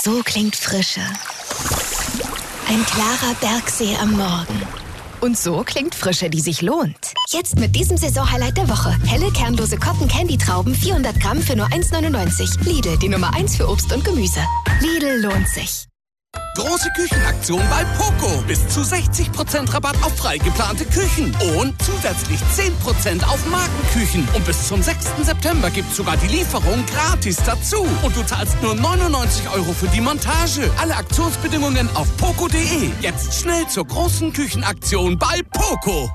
So klingt Frische. Ein klarer Bergsee am Morgen. Und so klingt Frische, die sich lohnt. Jetzt mit diesem Saisonhighlight der Woche. Helle, kernlose Cotton-Candy-Trauben, 400 Gramm für nur 1,99. Lidl, die Nummer 1 für Obst und Gemüse. Lidl lohnt sich. Große Küchenaktion bei Poco. Bis zu 60% Rabatt auf frei geplante Küchen. Und zusätzlich 10% auf Markenküchen. Und bis zum 6. September gibt's sogar die Lieferung gratis dazu. Und du zahlst nur 99 € für die Montage. Alle Aktionsbedingungen auf poco.de. Jetzt schnell zur großen Küchenaktion bei Poco.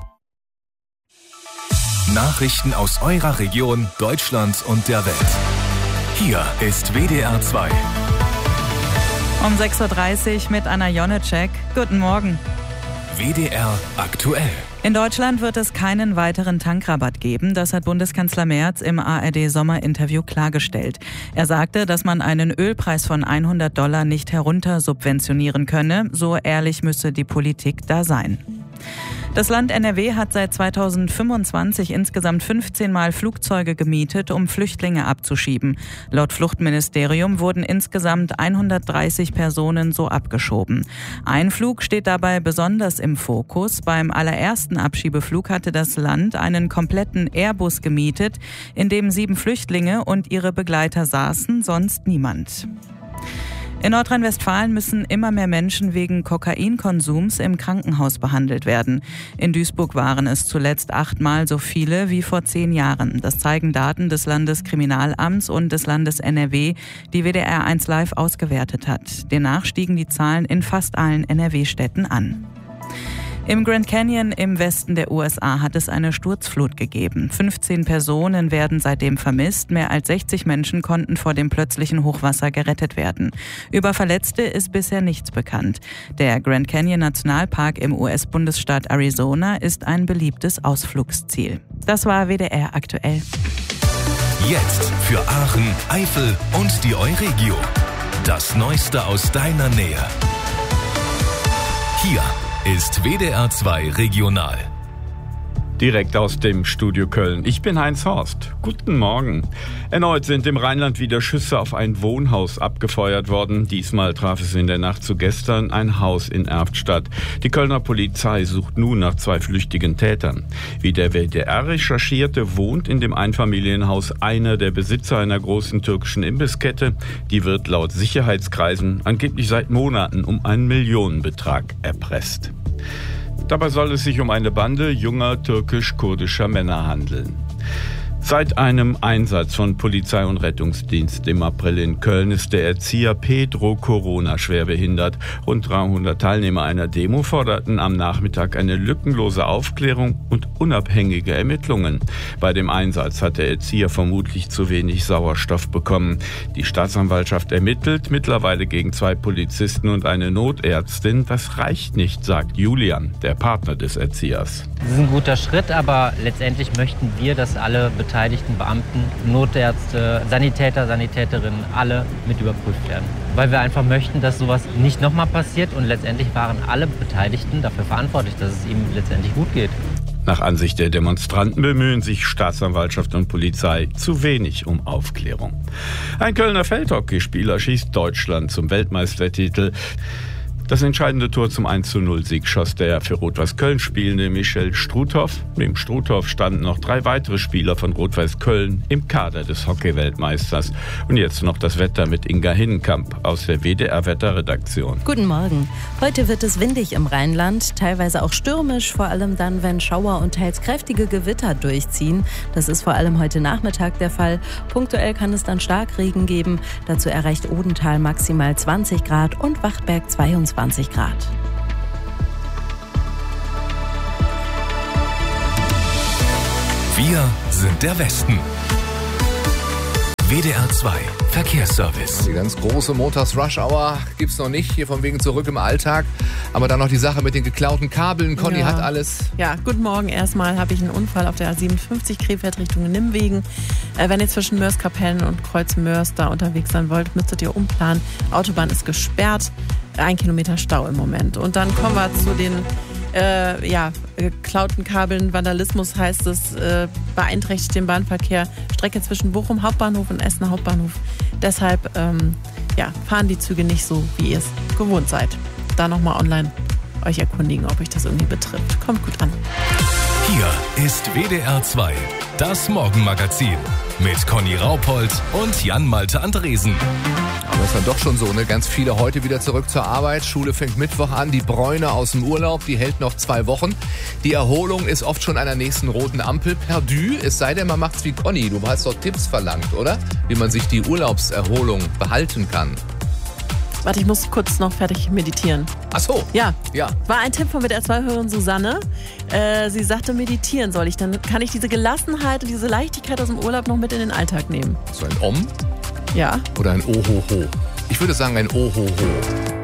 Nachrichten aus eurer Region, Deutschland und der Welt. Hier ist WDR 2. Um 6.30 Uhr mit Anna Jonecek. Guten Morgen. WDR aktuell. In Deutschland wird es keinen weiteren Tankrabatt geben. Das hat Bundeskanzler Merz im ARD-Sommerinterview klargestellt. Er sagte, dass man einen Ölpreis von $100 nicht heruntersubventionieren könne. So ehrlich müsse die Politik da sein. Das Land NRW hat seit 2025 insgesamt 15 Mal Flugzeuge gemietet, um Flüchtlinge abzuschieben. Laut Fluchtministerium wurden insgesamt 130 Personen so abgeschoben. Ein Flug steht dabei besonders im Fokus. Beim allerersten Abschiebeflug hatte das Land einen kompletten Airbus gemietet, in dem 7 Flüchtlinge und ihre Begleiter saßen, sonst niemand. In Nordrhein-Westfalen müssen immer mehr Menschen wegen Kokainkonsums im Krankenhaus behandelt werden. In Duisburg waren es zuletzt 8-mal so viele wie vor 10 Jahren. Das zeigen Daten des Landeskriminalamts und des Landes NRW, die WDR 1 Live ausgewertet hat. Demnach stiegen die Zahlen in fast allen NRW-Städten an. Im Grand Canyon im Westen der USA hat es eine Sturzflut gegeben. 15 Personen werden seitdem vermisst. Mehr als 60 Menschen konnten vor dem plötzlichen Hochwasser gerettet werden. Über Verletzte ist bisher nichts bekannt. Der Grand Canyon Nationalpark im US-Bundesstaat Arizona ist ein beliebtes Ausflugsziel. Das war WDR aktuell. Jetzt für Aachen, Eifel und die Euregio. Das Neueste aus deiner Nähe. Hier ist WDR 2 Regional. Direkt aus dem Studio Köln. Ich bin Heinz Horst. Guten Morgen. Erneut sind im Rheinland wieder Schüsse auf ein Wohnhaus abgefeuert worden. Diesmal traf es in der Nacht zu gestern ein Haus in Erftstadt. Die Kölner Polizei sucht nun nach 2 flüchtigen Tätern. Wie der WDR recherchierte, wohnt in dem Einfamilienhaus einer der Besitzer einer großen türkischen Imbisskette. Die wird laut Sicherheitskreisen angeblich seit Monaten um einen Millionenbetrag erpresst. Dabei soll es sich um eine Bande junger türkisch-kurdischer Männer handeln. Seit einem Einsatz von Polizei und Rettungsdienst im April in Köln ist der Erzieher Pedro Corona schwer behindert. Rund 300 Teilnehmer einer Demo forderten am Nachmittag eine lückenlose Aufklärung und unabhängige Ermittlungen. Bei dem Einsatz hat der Erzieher vermutlich zu wenig Sauerstoff bekommen. Die Staatsanwaltschaft ermittelt mittlerweile gegen 2 Polizisten und eine Notärztin. Das reicht nicht, sagt Julian, der Partner des Erziehers. Das ist ein guter Schritt, aber letztendlich möchten wir, dass alle beteiligten Beamten, Notärzte, Sanitäter, Sanitäterinnen, alle mit überprüft werden. Weil wir einfach möchten, dass sowas nicht nochmal passiert und letztendlich waren alle Beteiligten dafür verantwortlich, dass es ihm letztendlich gut geht. Nach Ansicht der Demonstranten bemühen sich Staatsanwaltschaft und Polizei zu wenig um Aufklärung. Ein Kölner Feldhockeyspieler schießt Deutschland zum Weltmeistertitel. Das entscheidende Tor zum 1:0-Sieg schoss der für Rot-Weiß Köln spielende Michel Struthoff. Neben Struthoff standen noch 3 weitere Spieler von Rot-Weiß Köln im Kader des Hockey-Weltmeisters. Und jetzt noch das Wetter mit Inga Hinnenkamp aus der WDR-Wetterredaktion. Guten Morgen. Heute wird es windig im Rheinland, teilweise auch stürmisch, vor allem dann, wenn Schauer und teils kräftige Gewitter durchziehen. Das ist vor allem heute Nachmittag der Fall. Punktuell kann es dann Starkregen geben. Dazu erreicht Odenthal maximal 20 Grad und Wachtberg 22 Grad. Wir sind der Westen. WDR 2 Verkehrsservice. Die ganz große Montags-Rush-Hour gibt's noch nicht, hier von wegen zurück im Alltag. Aber dann noch die Sache mit den geklauten Kabeln. Conny hat alles. Ja, guten Morgen. Erstmal habe ich einen Unfall auf der A57 Krefeld Richtung Nimmwegen. Wenn ihr zwischen Mörs-Kapellen und Kreuz-Mörs da unterwegs sein wollt, müsstet ihr umplanen. Autobahn ist gesperrt. 1 Kilometer Stau im Moment. Und dann kommen wir zu den geklauten Kabeln. Vandalismus heißt es, beeinträchtigt den Bahnverkehr. Strecke zwischen Bochum Hauptbahnhof und Essener Hauptbahnhof. Deshalb fahren die Züge nicht so, wie ihr es gewohnt seid. Da nochmal online euch erkundigen, ob euch das irgendwie betrifft. Kommt gut an. Hier ist WDR 2, das Morgenmagazin mit Conny Raupold und Jan-Malte Andresen. Aber ist dann doch schon so, ne? Ganz viele heute wieder zurück zur Arbeit. Schule fängt Mittwoch an. Die Bräune aus dem Urlaub, die hält noch 2 Wochen. Die Erholung ist oft schon an der nächsten roten Ampel perdu. Es sei denn, man macht's wie Conny. Du hast doch Tipps verlangt, oder? Wie man sich die Urlaubserholung behalten kann. Warte, ich muss kurz noch fertig meditieren. Ach so. Ja. War ein Tipp von WDR2-Hörerin Susanne. Sie sagte, meditieren soll ich. Dann kann ich diese Gelassenheit und diese Leichtigkeit aus dem Urlaub noch mit in den Alltag nehmen. So ein Om? Ja. Oder ein Ohoho? Ich würde sagen ein Ohoho.